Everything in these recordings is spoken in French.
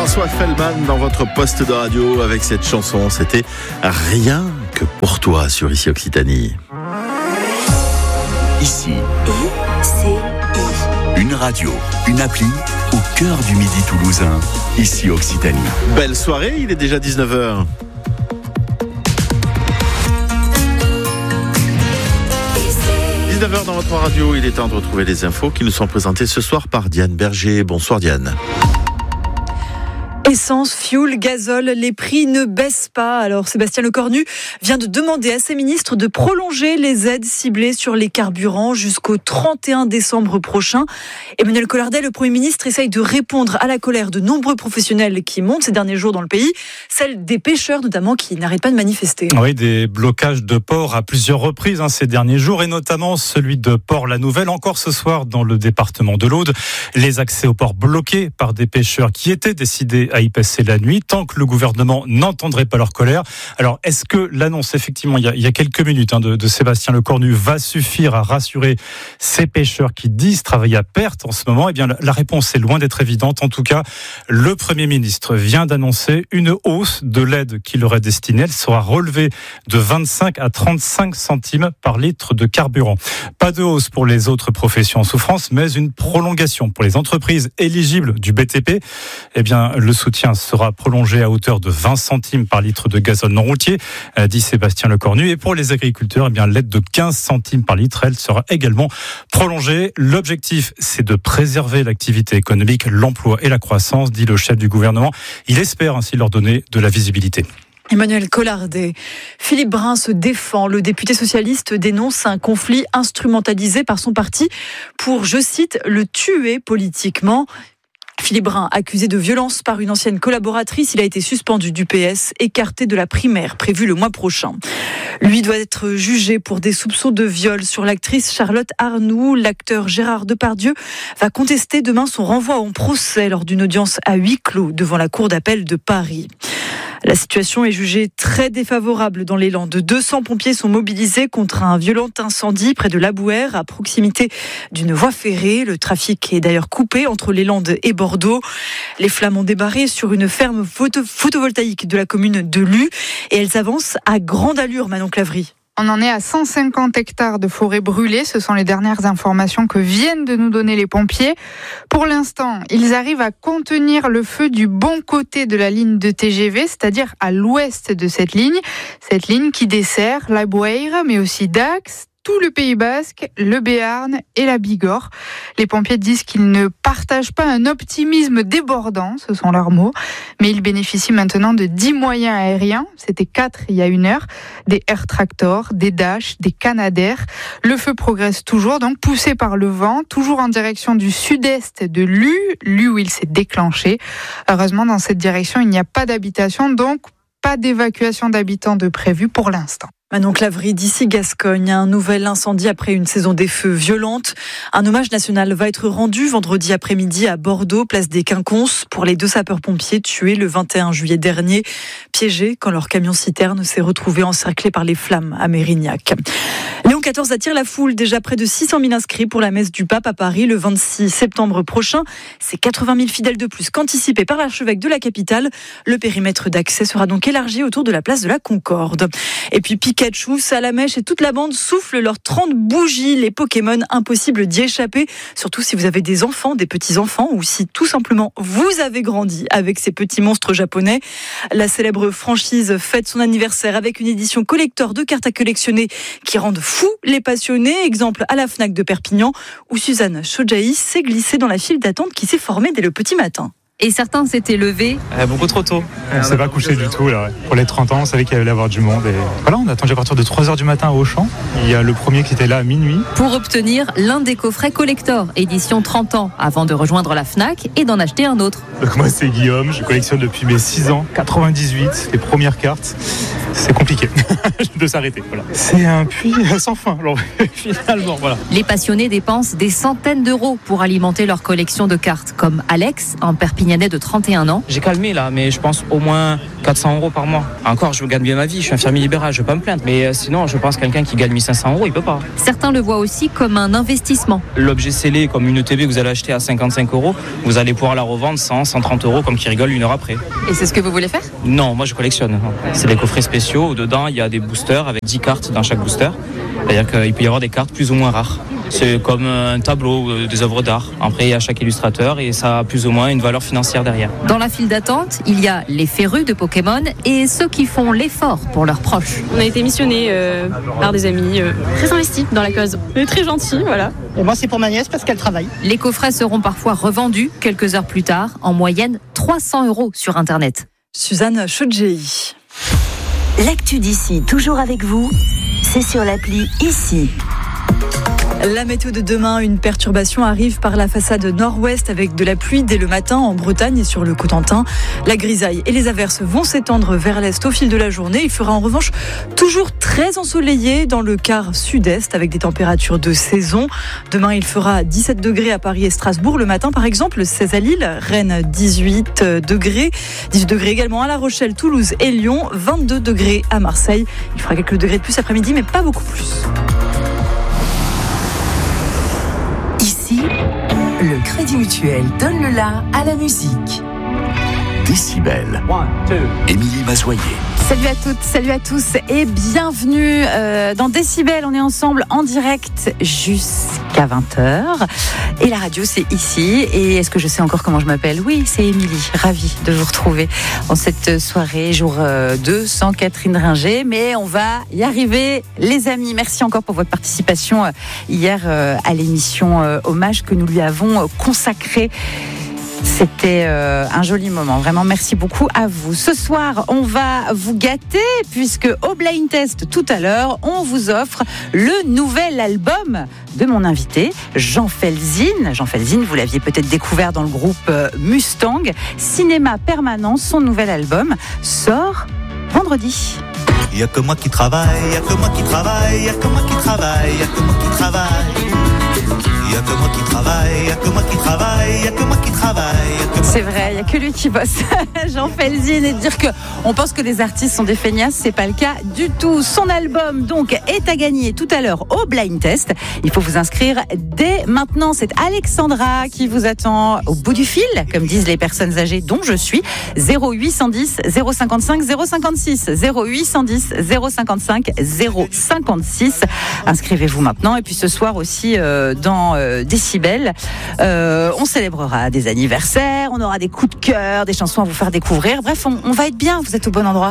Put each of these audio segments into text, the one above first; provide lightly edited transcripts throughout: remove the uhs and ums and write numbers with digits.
François Fellman dans votre poste de radio avec cette chanson. C'était Rien que pour toi sur Ici Occitanie. Ici, une radio, une appli au cœur du Midi toulousain. Ici Occitanie. Belle soirée, il est déjà 19h. Dans votre radio, il est temps de retrouver les infos qui nous sont présentées ce soir par Diane Berger. Bonsoir Diane. Essence, fioul, gazole, les prix ne baissent pas. Alors Sébastien Lecornu vient de demander à ses ministres de prolonger les aides ciblées sur les carburants jusqu'au 31 décembre prochain. Emmanuel Collardet, le Premier ministre, essaye de répondre à la colère de nombreux professionnels qui montent ces derniers jours dans le pays, celle des pêcheurs notamment qui n'arrêtent pas de manifester. Oui, des blocages de ports à plusieurs reprises ces derniers jours et notamment celui de Port-la-Nouvelle. Encore ce soir dans le département de l'Aude, les accès aux ports bloqués par des pêcheurs qui étaient décidés à y passer la nuit tant que le gouvernement n'entendrait pas leur colère. Alors, est-ce que l'annonce, effectivement, il y a quelques minutes de Sébastien Lecornu va suffire à rassurer ces pêcheurs qui disent travailler à perte en ce moment? Eh bien, la réponse est loin d'être évidente. En tout cas, le Premier ministre vient d'annoncer une hausse de l'aide qui leur est destinée. Elle sera relevée de 25 à 35 centimes par litre de carburant. Pas de hausse pour les autres professions en souffrance, mais une prolongation pour les entreprises éligibles du BTP. Eh bien, le soutien sera prolongé à hauteur de 20 centimes par litre de gazole non routier, dit Sébastien Lecornu. Et pour les agriculteurs, eh bien, l'aide de 15 centimes par litre, elle sera également prolongée. L'objectif, c'est de préserver l'activité économique, l'emploi et la croissance, dit le chef du gouvernement. Il espère ainsi leur donner de la visibilité. Emmanuel Collardet. Philippe Brun se défend. Le député socialiste dénonce un conflit instrumentalisé par son parti pour, je cite, le tuer politiquement. Philippe Brun, accusé de violence par une ancienne collaboratrice, il a été suspendu du PS, écarté de la primaire prévue le mois prochain. Lui doit être jugé pour des soupçons de viol sur l'actrice Charlotte Arnoux. L'acteur Gérard Depardieu va contester demain son renvoi en procès lors d'une audience à huis clos devant la cour d'appel de Paris. La situation est jugée très défavorable dans les Landes. 200 pompiers sont mobilisés contre un violent incendie près de Labouhère, à proximité d'une voie ferrée. Le trafic est d'ailleurs coupé entre les Landes et Bordeaux. Les flammes ont démarré sur une ferme photovoltaïque de la commune de Luz et elles avancent à grande allure, Manon Clavry. On en est à 150 hectares de forêt brûlée. Ce sont les dernières informations que viennent de nous donner les pompiers. Pour l'instant, ils arrivent à contenir le feu du bon côté de la ligne de TGV, c'est-à-dire à l'ouest de cette ligne. Cette ligne qui dessert Labouhère, mais aussi Dax, tout le Pays Basque, le Béarn et la Bigorre. Les pompiers disent qu'ils ne partagent pas un optimisme débordant, ce sont leurs mots, mais ils bénéficient maintenant de 10 moyens aériens, c'était 4 il y a 1 heure, des Air Tractor, des Dash, des Canadair. Le feu progresse toujours, donc poussé par le vent, toujours en direction du sud-est de Luz où il s'est déclenché. Heureusement, dans cette direction, il n'y a pas d'habitation, donc pas d'évacuation d'habitants de prévu pour l'instant. Manon Clavry, d'ici Gascogne, un nouvel incendie après une saison des feux violente. Un hommage national va être rendu vendredi après-midi à Bordeaux, place des Quinconces, pour les 2 sapeurs-pompiers tués le 21 juillet dernier, piégés quand leur camion-citerne s'est retrouvé encerclé par les flammes à Mérignac. Léon XIV attire la foule, déjà près de 600 000 inscrits pour la messe du pape à Paris le 26 septembre prochain. C'est 80 000 fidèles de plus qu'anticipé par l'archevêque de la capitale. Le périmètre d'accès sera donc élargi autour de la place de la Concorde. Et puis Pikachu, Salamèche et toute la bande soufflent leurs 30 bougies. Les Pokémon, impossible d'y échapper, surtout si vous avez des enfants, des petits-enfants, ou si tout simplement vous avez grandi avec ces petits monstres japonais. La célèbre franchise fête son anniversaire avec une édition collector de cartes à collectionner qui rendent fous les passionnés. Exemple à la Fnac de Perpignan, où Suzanne Chodjaï s'est glissée dans la file d'attente qui s'est formée dès le petit matin. Et certains s'étaient levés. Beaucoup trop tôt. On ne s'est pas couché du tout. Là. Pour les 30 ans, on savait qu'il allait y avoir du monde. Et voilà, on a attendu à partir de 3h du matin à Auchan. Il y a le premier qui était là à minuit. Pour obtenir l'un des coffrets collector, édition 30 ans, avant de rejoindre la Fnac et d'en acheter un autre. Donc moi, c'est Guillaume. Je collectionne depuis mes 6 ans. 98, les premières cartes. C'est compliqué de s'arrêter. Voilà. C'est un puits sans fin. Alors, finalement, voilà. Les passionnés dépensent des centaines d'euros pour alimenter leur collection de cartes, comme Alex, en Perpignan. Perpignanais de 31 ans. J'ai calmé là, mais je pense au moins 400 € par mois. Encore, je gagne bien ma vie, je suis infirmier libéral, je ne vais pas me plaindre. Mais sinon, je pense que quelqu'un qui gagne 1500 €, il ne peut pas. Certains le voient aussi comme un investissement. L'objet scellé, comme une TV que vous allez acheter à 55 €, vous allez pouvoir la revendre 100, 130 € comme qui rigole 1 heure après. Et c'est ce que vous voulez faire ? Non, moi je collectionne. C'est des coffrets spéciaux. Dedans, il y a des boosters avec 10 cartes dans chaque booster. C'est-à-dire qu'il peut y avoir des cartes plus ou moins rares. C'est comme un tableau, des œuvres d'art. Après, il y a chaque illustrateur et ça a plus ou moins une valeur financière derrière. Dans la file d'attente, il y a les férus de Pokémon et ceux qui font l'effort pour leurs proches. On a été missionnés par des amis très investis dans la cause. On est très gentils, voilà. Et moi, c'est pour ma nièce parce qu'elle travaille. Les coffrets seront parfois revendus quelques heures plus tard, en moyenne 300 € sur Internet. Suzanne Chodjei. L'actu d'ici, toujours avec vous, c'est sur l'appli Ici. La météo de demain, une perturbation arrive par la façade nord-ouest avec de la pluie dès le matin en Bretagne et sur le Cotentin. La grisaille et les averses vont s'étendre vers l'est au fil de la journée. Il fera en revanche toujours très ensoleillé dans le quart sud-est avec des températures de saison. Demain, il fera 17 degrés à Paris et Strasbourg le matin par exemple, 16 à Lille, Rennes 18 degrés, 18 degrés également à La Rochelle, Toulouse et Lyon, 22 degrés à Marseille. Il fera quelques degrés de plus après-midi mais pas beaucoup plus. Ici, le Crédit Mutuel donne le la à la musique. Décibel. Émilie Mazoyer. Salut à toutes, salut à tous et bienvenue dans Décibel. On est ensemble en direct jusqu'à 20h. Et la radio, c'est ici. Et est-ce que je sais encore comment je m'appelle ? Oui, c'est Émilie. Ravie de vous retrouver en cette soirée, jour 2, sans Catherine Ringer. Mais on va y arriver, les amis. Merci encore pour votre participation hier à l'émission Hommage que nous lui avons consacrée. C'était un joli moment, vraiment merci beaucoup à vous. Ce soir, on va vous gâter puisque au Blind Test tout à l'heure, on vous offre le nouvel album de mon invité, Jean Felzine. Jean Felzine, vous l'aviez peut-être découvert dans le groupe Mustang. Cinéma Permanent, son nouvel album sort vendredi. Il y a que moi qui travaille, il y a que moi qui travaille, il y a que moi qui travaille, il y a que moi qui travaille. Il y a que moi qui travaille, il y a que moi qui travaille, il y a que moi qui travaille. C'est vrai, il n'y a que lui qui bosse, Jean Felzine, et dire qu'on pense que les artistes sont des feignasses, c'est pas le cas du tout. Son album donc est à gagner tout à l'heure au Blind Test. Il faut vous inscrire dès maintenant. C'est Alexandra qui vous attend au bout du fil, comme disent les personnes âgées dont je suis. 0810 055 056 0810 055 056. Inscrivez-vous maintenant. Et puis ce soir aussi dans Décibel, on célébrera des anniversaires, on aura des coups de cœur, des chansons à vous faire découvrir. Bref, on va être bien, vous êtes au bon endroit.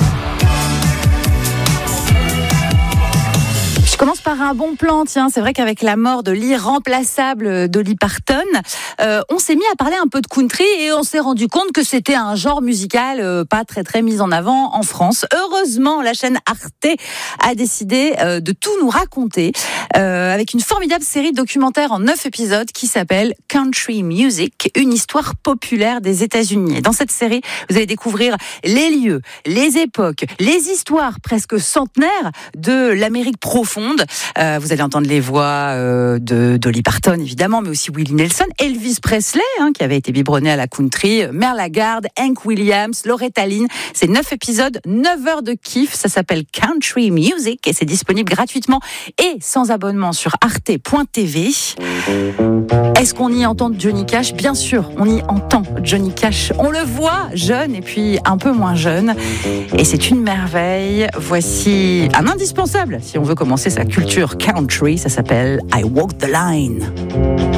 Je commence par un bon plan, tiens, c'est vrai qu'avec la mort de l'irremplaçable Dolly Parton, on s'est mis à parler un peu de country et on s'est rendu compte que c'était un genre musical pas très très mis en avant en France. Heureusement, la chaîne Arte a décidé de tout nous raconter avec une formidable série de documentaires en 9 épisodes qui s'appelle Country Music, une histoire populaire des États-Unis. Et dans cette série, vous allez découvrir les lieux, les époques, les histoires presque centenaires de l'Amérique profonde. Vous allez entendre les voix de Dolly Parton, évidemment, mais aussi Willie Nelson, Elvis Presley, qui avait été biberonné à la country, Merle Haggard, Hank Williams, Loretta Lynn. C'est 9 épisodes, 9 heures de kiff. Ça s'appelle Country Music et c'est disponible gratuitement et sans abonnement sur arte.tv. Est-ce qu'on y entend Johnny Cash ? Bien sûr, on y entend Johnny Cash. On le voit jeune et puis un peu moins jeune. Et c'est une merveille. Voici un indispensable si on veut commencer sa culture country. Ça s'appelle I Walk the Line.